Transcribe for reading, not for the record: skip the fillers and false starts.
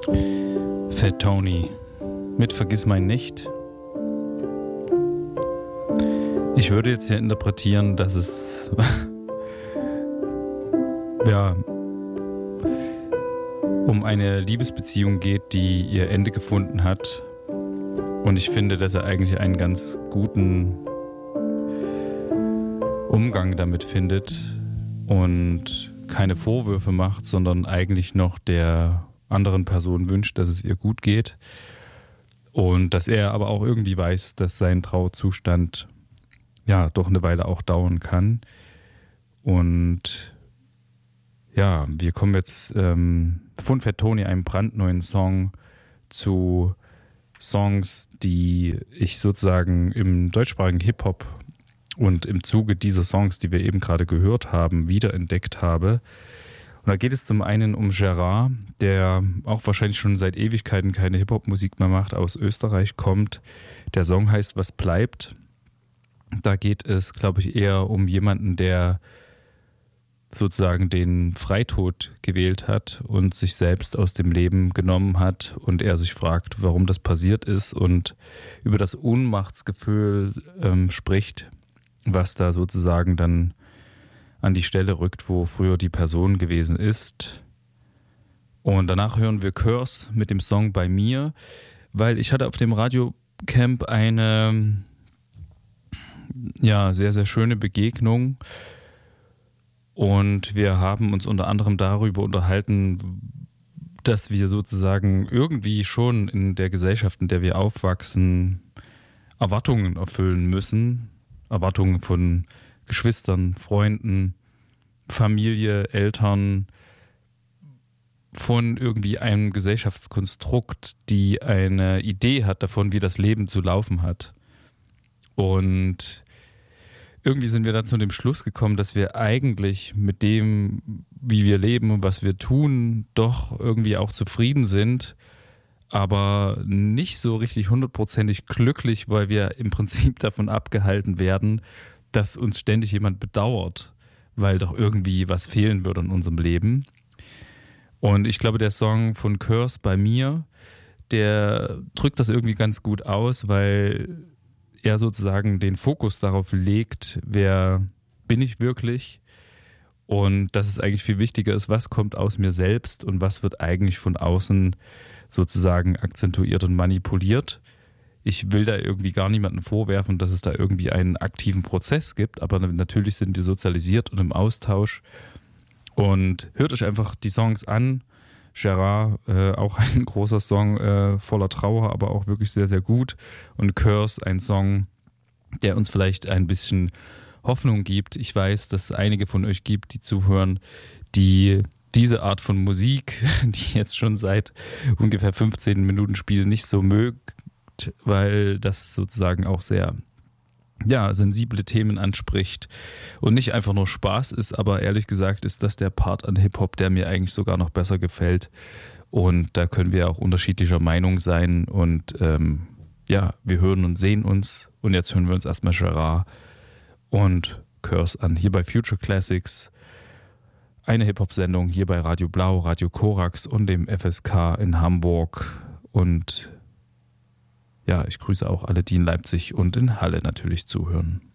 Fat Tony mit Vergiss mein nicht. Ich würde jetzt hier interpretieren, dass es ja um eine Liebesbeziehung geht, die ihr Ende gefunden hat. Und ich finde, dass er eigentlich einen ganz guten Umgang damit findet und keine Vorwürfe macht, sondern eigentlich noch der anderen Person wünscht, dass es ihr gut geht. Und dass er aber auch irgendwie weiß, dass sein Trauerzustand ja doch eine Weile auch dauern kann. Und ja, wir kommen jetzt von Fat Tony, einem brandneuen Song, zu Songs, die ich sozusagen im deutschsprachigen Hip-Hop und im Zuge dieser Songs, die wir eben gerade gehört haben, wiederentdeckt habe. Und da geht es zum einen um Gerard, der auch wahrscheinlich schon seit Ewigkeiten keine Hip-Hop-Musik mehr macht, aus Österreich kommt. Der Song heißt Was bleibt? Da geht es, glaube ich, eher um jemanden, der sozusagen den Freitod gewählt hat und sich selbst aus dem Leben genommen hat und er sich fragt, warum das passiert ist und über das Ohnmachtsgefühl spricht, was da sozusagen dann an die Stelle rückt, wo früher die Person gewesen ist. Und danach hören wir Curse mit dem Song Bei mir, weil ich hatte auf dem Radiocamp eine sehr, sehr schöne Begegnung und wir haben uns unter anderem darüber unterhalten, dass wir sozusagen irgendwie schon in der Gesellschaft, in der wir aufwachsen, Erwartungen erfüllen müssen. Erwartungen von Geschwistern, Freunden, Familie, Eltern, von irgendwie einem Gesellschaftskonstrukt, die eine Idee hat davon, wie das Leben zu laufen hat. Und irgendwie sind wir dann zu dem Schluss gekommen, dass wir eigentlich mit dem, wie wir leben und was wir tun, doch irgendwie auch zufrieden sind, aber nicht so richtig 100%ig glücklich, weil wir im Prinzip davon abgehalten werden, dass uns ständig jemand bedauert, weil doch irgendwie was fehlen würde in unserem Leben. Und ich glaube, der Song von Curse Bei mir, der drückt das irgendwie ganz gut aus, weil er sozusagen den Fokus darauf legt, wer bin ich wirklich und dass es eigentlich viel wichtiger ist, was kommt aus mir selbst und was wird eigentlich von außen sozusagen akzentuiert und manipuliert. Ich will da irgendwie gar niemandem vorwerfen, dass es da irgendwie einen aktiven Prozess gibt, aber natürlich sind wir sozialisiert und im Austausch. Und hört euch einfach die Songs an. Gerard, auch ein großer Song voller Trauer, aber auch wirklich sehr, sehr gut. Und Curse, ein Song, der uns vielleicht ein bisschen Hoffnung gibt. Ich weiß, dass es einige von euch gibt, die zuhören, die diese Art von Musik, die jetzt schon seit ungefähr 15 Minuten spielen, nicht so mögt, weil das sozusagen auch sehr sensible Themen anspricht und nicht einfach nur Spaß ist, aber ehrlich gesagt ist das der Part an Hip-Hop, der mir eigentlich sogar noch besser gefällt und da können wir auch unterschiedlicher Meinung sein und wir hören und sehen uns und jetzt hören wir uns erstmal Gerard und Curse an, hier bei Future Classics, eine Hip-Hop-Sendung hier bei Radio Blau, Radio Korax und dem FSK in Hamburg und ja, ich grüße auch alle, die in Leipzig und in Halle natürlich zuhören.